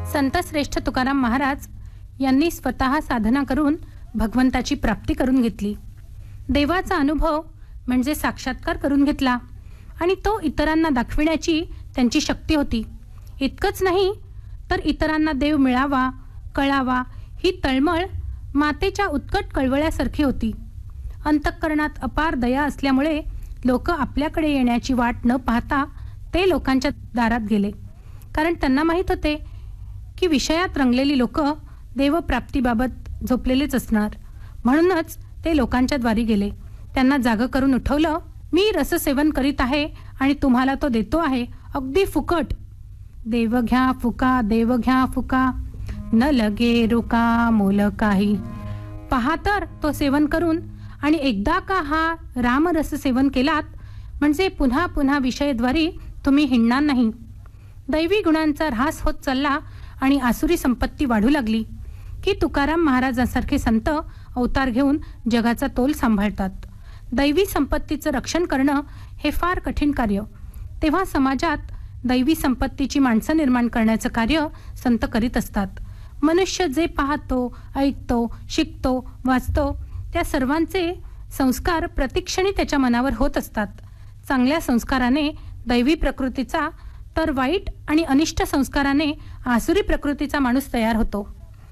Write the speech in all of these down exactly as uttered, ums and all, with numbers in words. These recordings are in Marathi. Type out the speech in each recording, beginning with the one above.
संत श्रेष्ठ तुकाराम महाराज यांनी स्वतः साधना करून भगवंताची प्राप्ती करून घेतली. देवाचा अनुभव म्हणजे साक्षात्कार करून घेतला आणि तो इतरांना दाखविण्याची त्यांची शक्ती होती. इतकंच नाही तर इतरांना देव मिळावा, कळावा ही तळमळ मातेच्या उत्कट कळवळ्यासारखी होती. अंतःकरणात अपार दया असल्यामुळे लोक आपल्याकडे येण्याची वाट न पाहता ते लोकांच्या दारात गेले. कारण त्यांना माहीत होते की विषयात रंगलेली लोक देवप्राप्तीबाबत झोपलेलेच असणार. म्हणूनच ते लोकांच्या द्वारी गेले. त्यांना जागं करून उठवलं. मी रससेवन करीत आहे आणि तुम्हाला तो देतो आहे अगदी फुकट. देव घ्या फुका, देव घ्या फुका, न लगे रुका मोल काही. पहा तर तो सेवन करून आणि एकदा का हा रामरस सेवन केलात म्हणजे पुन्हा पुन्हा विषयद्वारी तुम्ही हिंडणार नाही. दैवी गुणांचा ऱ्हास होत चालला आणि आसुरी संपत्ती वाढू लागली की तुकाराम महाराजांसारखे संत अवतार घेऊन जगाचा तोल सांभाळतात. दैवी संपत्तीचं रक्षण करणं हे फार कठीण कार्य. तेव्हा समाजात दैवी संपत्तीची माणसं निर्माण करण्याचं कार्य संत करीत असतात. मनुष्य जे पाहतो, ऐकतो, शिकतो, वाचतो त्या सर्वांचे संस्कार प्रतिक्षणी त्याच्या मनावर होत असतात. चांगल्या संस्काराने दैवी प्रकृतीचा तर वाईट आणि अनिष्ट संस्काराने आसुरी प्रकृतीचा माणूस तयार होतो.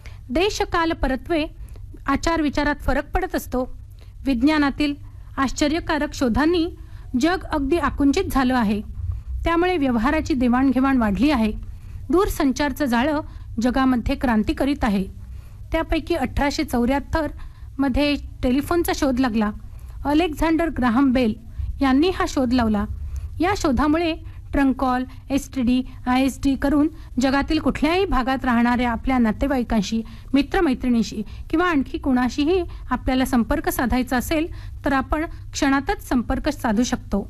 देशकाल परत्वे आचार विचारात फरक पडत असतो. विज्ञानातील आश्चर्यकारक शोधांनी जग अगदी आकुंचित झालं आहे. त्यामुळे व्यवहाराची देवाणघेवाण वाढली आहे. दूरसंचारचं जाळं जगामध्ये क्रांती करीत आहे. त्यापैकी अठराशे चौऱ्याहत्तर मध्ये टेलिफोनचा शोध लागला. अलेक्झांडर ग्राहम बेल यांनी हा शोध लावला. या शोधामुळे trunk call, S T D, I S D करून जगातील कुठल्याही भागात राहणाऱ्या आपल्या नातेवाईकांशी, मित्रमैत्रिणीशी किंवा आणखी कुणाशीही आपल्याला संपर्क साधायचा असेल तर आपण क्षणातच संपर्क साधू शकतो.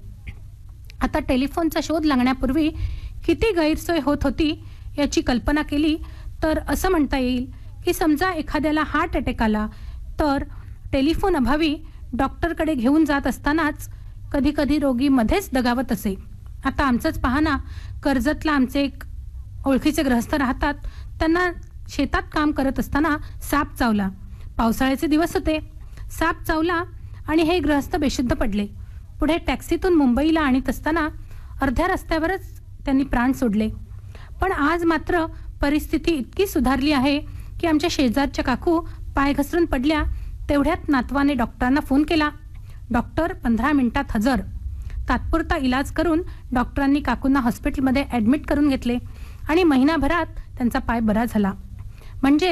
आता टेलिफोनचा शोध लागण्यापूर्वी किती गैरसोय होत होती याची कल्पना केली तर असं म्हणता येईल की समजा एखाद्याला हार्ट अटॅक आला तर टेलिफोन अभावी डॉक्टरकडे घेऊन जात असतानाच कधी कधी रोगी मध्येच दगावत असे. आता आमचंच पहा ना, कर्जतला आमचे एक ओळखीचे गृहस्थ राहतात. त्यांना शेतात काम करत असताना साप चावला. पावसाळ्याचे दिवस होते. साप चावला आणि हे गृहस्थ बेशुद्ध पडले. पुढे टॅक्सीतून मुंबईला आणत असताना अर्ध्या रस्त्यावरच त्यांनी प्राण सोडले. पण आज मात्र परिस्थिती इतकी सुधारली आहे की आमच्या शेजारच्या काकू पाय घसरून पडल्या तेवढ्यात नातवाने डॉक्टरांना फोन केला. डॉक्टर पंधरा मिनिटात हजर. तात्पुरता इलाज करून डॉक्टरांनी काकूंना हॉस्पिटलमध्ये ॲडमिट करून घेतले आणि महिनाभरात त्यांचा पाय बरा झाला. म्हणजे